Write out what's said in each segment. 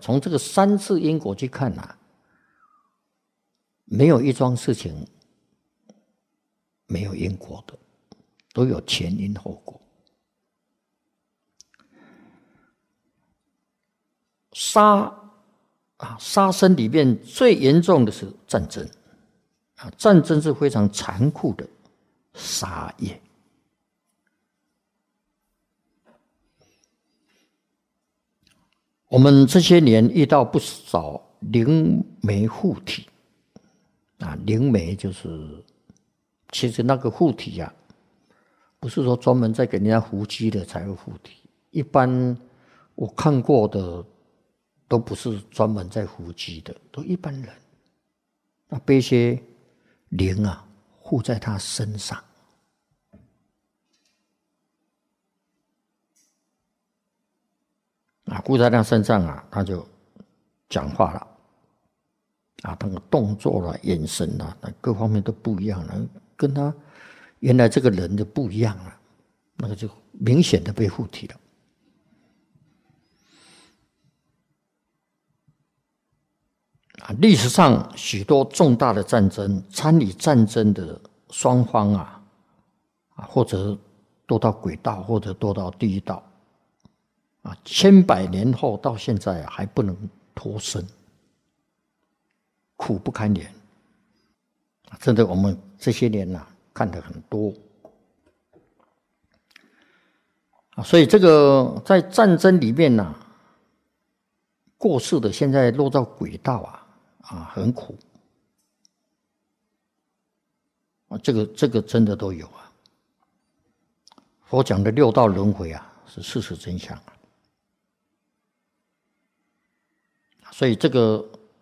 从这个三次因果去看啊，没有一桩事情没有因果的，都有前因后果。杀生里面最严重的是战争啊，战争是非常残酷的杀业。我们这些年遇到不少灵媒附体啊，灵媒就是其实那个附体啊，不是说专门在给人家伏击的才会附体，一般我看过的都不是专门在伏击的，都一般人，那被一些灵啊附在他身上。附在他身上啊，他就讲话了啊，那个动作啦、眼神啦，各方面都不一样了，跟他原来这个人就不一样了，那个就明显的被附体了。历史上许多重大的战争，参与战争的双方啊，或者堕到鬼道，或者堕到地狱道，千百年后到现在还不能脱身，苦不堪言。真的，我们这些年看得很多。所以这个在战争里面过世的现在落到鬼道很苦这个真的都有啊。佛讲的六道轮回是事实真相所以这个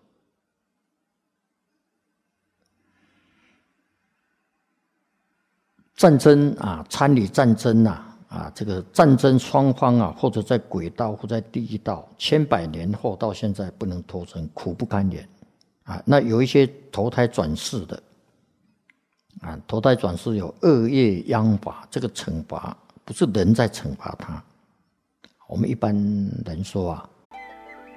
战争参与战争这个战争双方或者在鬼道或在地狱道，千百年后到现在不能脱身，苦不堪言那有一些投胎转世的投胎转世有恶业殃罚，这个惩罚不是人在惩罚他。我们一般人说